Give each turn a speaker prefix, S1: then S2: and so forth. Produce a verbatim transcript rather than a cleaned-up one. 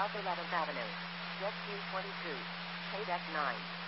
S1: South eleventh Avenue. Jet Q twenty-two. Pay deck nine.